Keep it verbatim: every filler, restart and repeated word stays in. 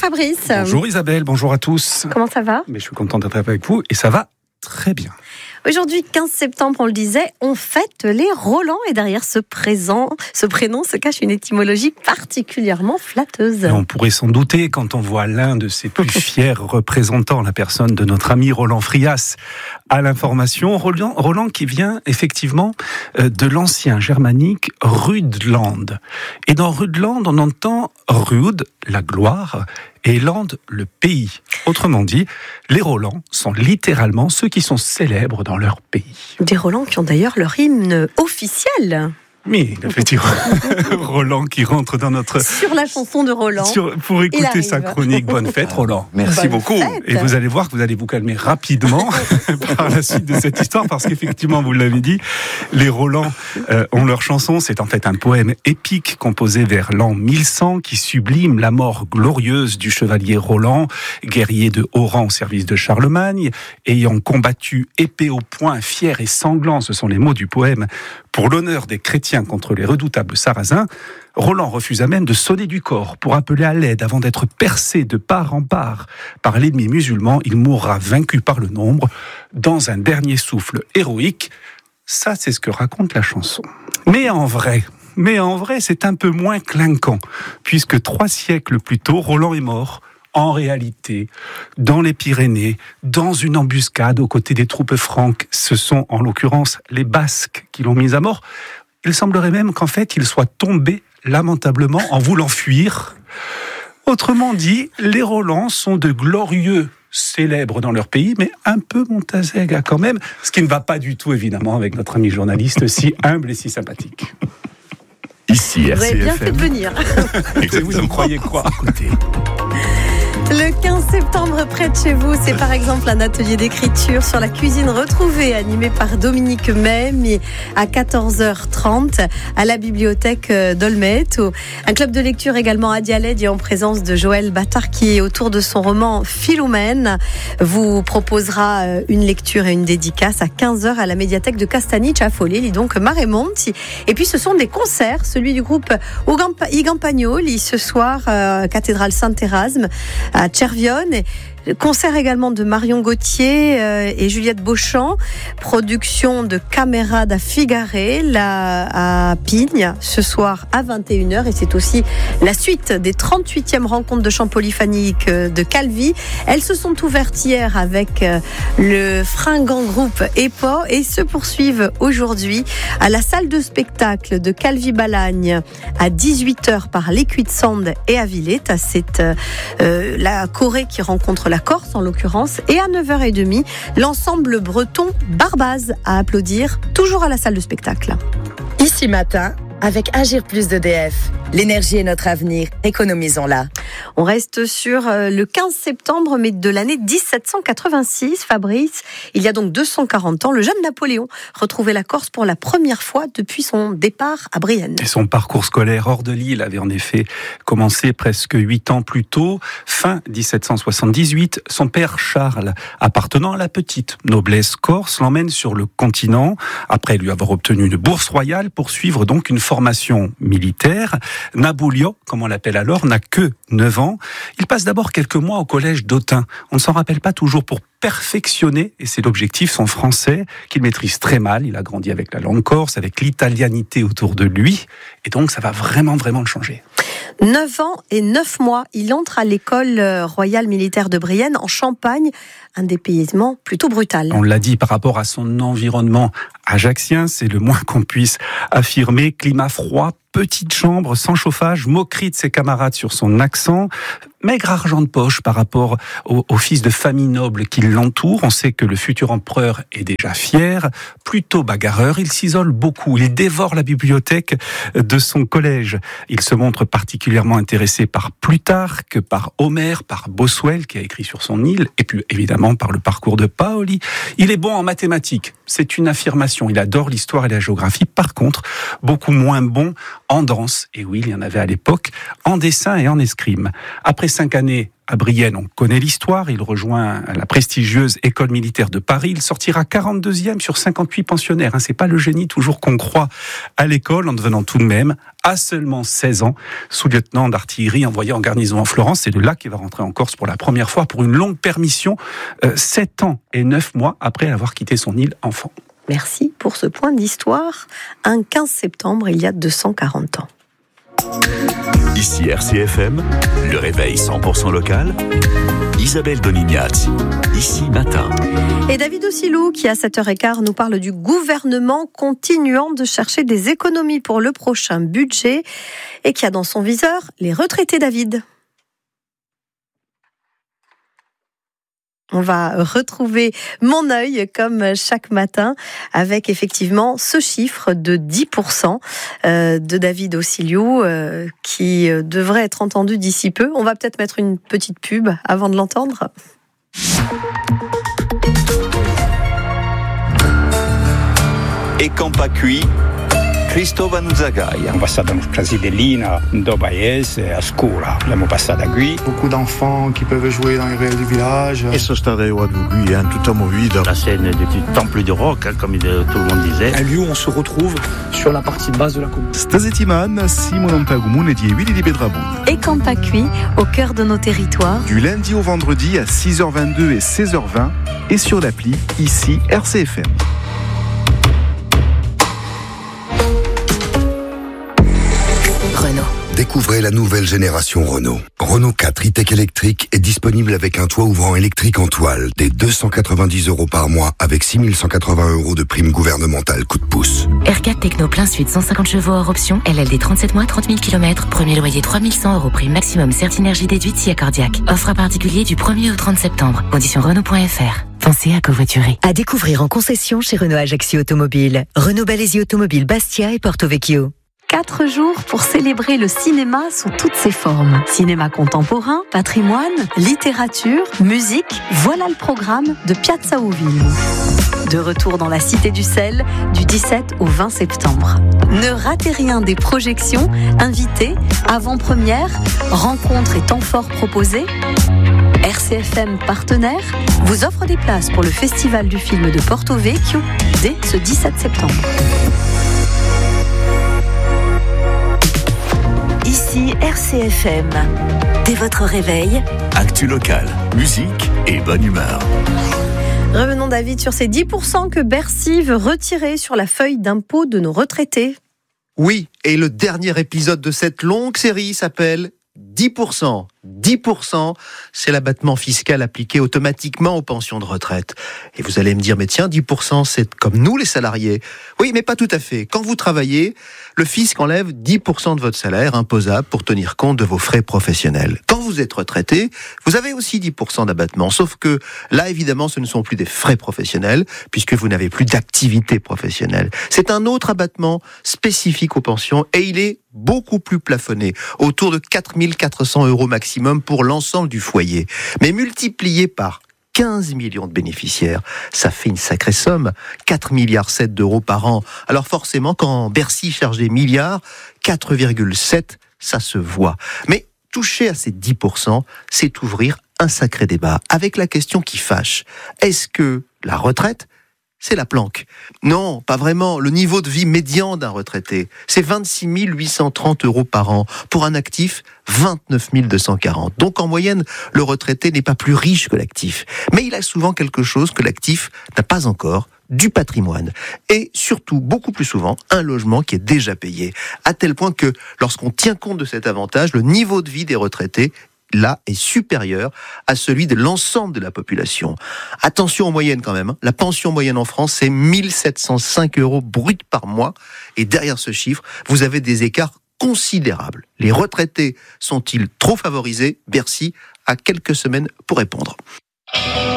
Fabrice. Bonjour Isabelle, bonjour à tous. Comment ça va ? Mais je suis content d'être avec vous et ça va très bien. Aujourd'hui, quinze septembre, on le disait, on fête les Roland. Et derrière ce présent, ce prénom se cache une étymologie particulièrement flatteuse. Et on pourrait s'en douter quand on voit l'un de ses plus fiers représentants, la personne de notre ami Roland Frias, à l'information. Roland, Roland qui vient effectivement de l'ancien germanique Rudland. Et dans Rudland, on entend Rud, la gloire, et Land, le pays. Autrement dit, les Roland sont littéralement ceux qui sont célèbres dans leur pays. Des Roland qui ont d'ailleurs leur hymne officiel. Oui, effectivement. Roland qui rentre dans notre... Sur la chanson de Roland. Sur, pour écouter sa chronique. Bonne fête, Roland. Merci Bonne beaucoup. fête. Et vous allez voir que vous allez vous calmer rapidement par la suite de cette histoire, parce qu'effectivement, vous l'avez dit, les Roland euh, ont leur chanson. C'est en fait un poème épique composé vers l'an mille cent qui sublime la mort glorieuse du chevalier Roland, guerrier de haut rang au service de Charlemagne, ayant combattu épée au poing, fier et sanglant, ce sont les mots du poème, pour l'honneur des chrétiens contre les redoutables sarrasins. Roland refusa même de sonner du corps pour appeler à l'aide avant d'être percé de part en part par l'ennemi musulman. Il mourra vaincu par le nombre dans un dernier souffle héroïque. Ça, c'est ce que raconte la chanson. Mais en vrai, mais en vrai, c'est un peu moins clinquant, puisque trois siècles plus tôt, Roland est mort. En réalité, dans les Pyrénées, dans une embuscade aux côtés des troupes franques, ce sont en l'occurrence les Basques qui l'ont mis à mort. Il semblerait même qu'en fait, il soit tombé lamentablement en voulant fuir. Autrement dit, les Roland sont de glorieux célèbres dans leur pays, mais un peu Montazègue quand même, ce qui ne va pas du tout évidemment avec notre ami journaliste si humble et si sympathique. Ici, Vous avez bien fait R C F M. de venir. Vous en croyez quoi ? Écoutez. Le quinze septembre, près de chez vous, c'est par exemple un atelier d'écriture sur la cuisine retrouvée, animé par Dominique May, mais à quatorze heures trente, à la bibliothèque d'Olmet. Un club de lecture également à Dialed, en présence de Joël Battard, qui, autour de son roman Philomène, vous proposera une lecture et une dédicace à quinze heures à la médiathèque de Castanic à Follet, donc Marémonti. Et puis ce sont des concerts, celui du groupe Igampagnoli, ce soir, euh, cathédrale Saint-Érasme, à Chervionne. Concert également de Marion Gauthier euh, et Juliette Beauchamp. Production de Caméra da Figare là, à Pigne, ce soir à vingt et une heures. Et c'est aussi la suite des trente-huitièmes rencontres de chant polyphonique de Calvi. Elles se sont ouvertes hier avec euh, le fringant groupe E P O et se poursuivent aujourd'hui à la salle de spectacle de Calvi-Balagne à dix-huit heures par l'Equid Sound et à Villette. C'est euh, la Corée qui rencontre la Corse en l'occurrence, et à neuf heures trente, l'ensemble breton Barbaz à applaudir, toujours à la salle de spectacle. Ici matin, avec Agir Plus d'E D F. L'énergie est notre avenir, économisons-la. On reste sur le quinze septembre, mais de l'année dix-sept cent quatre-vingt-six, Fabrice. Il y a donc deux cent quarante ans, le jeune Napoléon retrouvait la Corse pour la première fois depuis son départ à Brienne. Et son parcours scolaire hors de l'île avait en effet commencé presque huit ans plus tôt. Fin dix-sept cent soixante-dix-huit, son père Charles, appartenant à la petite noblesse corse, l'emmène sur le continent, après lui avoir obtenu une bourse royale pour suivre donc une formation militaire. Naboulio, comme on l'appelle alors, n'a que neuf ans. Il passe d'abord quelques mois au collège d'Autun. On ne s'en rappelle pas toujours, pour perfectionner, et c'est l'objectif, son français, qu'il maîtrise très mal. Il a grandi avec la langue corse, avec l'italianité autour de lui, et donc ça va vraiment, vraiment le changer. neuf ans et neuf mois, il entre à l'école royale militaire de Brienne, en Champagne, un dépaysement plutôt brutal. On l'a dit, par rapport à son environnement ajaxien, c'est le moins qu'on puisse affirmer. Climat froid, petite chambre, sans chauffage, moquerie de ses camarades sur son accent, maigre argent de poche par rapport au, au fils de famille noble qui l'entoure. On sait que le futur empereur est déjà fier, plutôt bagarreur. Il s'isole beaucoup, il dévore la bibliothèque de son collège. Il se montre particulièrement intéressé par Plutarque, par Homère, par Boswell qui a écrit sur son île, et puis évidemment par le parcours de Paoli. Il est bon en mathématiques, c'est une affirmation. Il adore l'histoire et la géographie. Par contre, beaucoup moins bon en danse, et oui, il y en avait à l'époque, en dessin et en escrime. Après cinq années à Brienne, on connaît l'histoire. Il rejoint la prestigieuse école militaire de Paris. Il sortira quarante-deuxième sur cinquante-huit pensionnaires. Hein, c'est pas le génie toujours qu'on croit à l'école, en devenant tout de même, à seulement seize ans, sous-lieutenant d'artillerie envoyé en garnison en Florence. C'est de là qu'il va rentrer en Corse pour la première fois pour une longue permission, euh, sept ans et neuf mois après avoir quitté son île enfant. Merci pour ce point d'histoire. Un quinze septembre, il y a deux cent quarante ans. Ici R C F M, le réveil cent pour cent local. Isabelle Donignazzi, ici matin. Et David Ossilou, qui à sept heures quinze nous parle du gouvernement continuant de chercher des économies pour le prochain budget et qui a dans son viseur les retraités. David. On va retrouver mon œil comme chaque matin avec effectivement ce chiffre de dix pour cent de David Ossilou qui devrait être entendu d'ici peu. On va peut-être mettre une petite pub avant de l'entendre. E campa qui Cristóvão Zagai. Abbiamo passato una Casidellina, do paese, a scuola. L'abbiamo passata qui. Beaucoup d'enfants qui peuvent jouer dans les ruelles du village. Eso está de Ouadbougui, hein, tout movido. La scène du temple du rock, hein, comme tout le monde disait. Un lieu où on se retrouve sur la partie basse de la commune. Stazetiman, Simon Pagumon et Willy Libédrabou. Et Campacui, au cœur de nos territoires. Du lundi au vendredi à six heures vingt-deux et seize heures vingt et sur l'appli ici R C F M. Renault. Découvrez la nouvelle génération Renault. Renault quatre e-Tech électrique est disponible avec un toit ouvrant électrique en toile dès deux cent quatre-vingt-dix euros par mois avec six mille cent quatre-vingts euros de prime gouvernementale coup de pouce. R quatre Techno plein sud cent cinquante chevaux hors option, L L D trente-sept mois, trente mille kilomètres, premier loyer trois mille cent euros, prime maximum Certinergie déduite si accordiaque. Offre à particulier du premier au trente septembre. Conditions Renault point F R. Pensez à covoiturer. À découvrir en concession chez Renault Ajaccio Automobile. Renault Balaisie Automobile Bastia et Porto Vecchio. Quatre jours pour célébrer le cinéma sous toutes ses formes. Cinéma contemporain, patrimoine, littérature, musique. Voilà le programme de Piazza Uvillo. De retour dans la Cité du Sel du dix-sept au vingt septembre. Ne ratez rien des projections, invités, avant-première, rencontres et temps forts proposés. R C F M partenaire vous offre des places pour le Festival du film de Porto Vecchio dès ce dix-sept septembre. Ici R C F M. Dès votre réveil, actu local, musique et bonne humeur. Revenons David sur ces dix pour cent que Bercy veut retirer sur la feuille d'impôt de nos retraités. Oui, et le dernier épisode de cette longue série s'appelle dix pour cent. dix pour cent, c'est l'abattement fiscal appliqué automatiquement aux pensions de retraite. Et vous allez me dire, mais tiens, dix pour cent, c'est comme nous les salariés. Oui, mais pas tout à fait. Quand vous travaillez, le fisc enlève dix pour cent de votre salaire imposable pour tenir compte de vos frais professionnels. Quand vous êtes retraité, vous avez aussi dix pour cent d'abattement. Sauf que là, évidemment, ce ne sont plus des frais professionnels puisque vous n'avez plus d'activité professionnelle. C'est un autre abattement spécifique aux pensions et il est beaucoup plus plafonné, autour de quatre mille quatre cents euros maximum pour l'ensemble du foyer. Mais multiplié par quinze millions de bénéficiaires, ça fait une sacrée somme, quatre virgule sept milliards d'euros par an. Alors forcément, quand Bercy cherche des milliards, quatre virgule sept, ça se voit. Mais toucher à ces dix pour cent, c'est ouvrir un sacré débat, avec la question qui fâche. Est-ce que la retraite, c'est la planque? Non, pas vraiment. Le niveau de vie médian d'un retraité, c'est vingt-six mille huit cent trente euros par an. Pour un actif, vingt-neuf mille deux cent quarante. Donc en moyenne, le retraité n'est pas plus riche que l'actif. Mais il a souvent quelque chose que l'actif n'a pas encore, du patrimoine. Et surtout, beaucoup plus souvent, un logement qui est déjà payé. À tel point que lorsqu'on tient compte de cet avantage, le niveau de vie des retraités là est supérieur à celui de l'ensemble de la population. Attention aux moyennes quand même. La pension moyenne en France, c'est mille sept cent cinq euros brut par mois. Et derrière ce chiffre, vous avez des écarts considérables. Les retraités sont-ils trop favorisés? Bercy a quelques semaines pour répondre.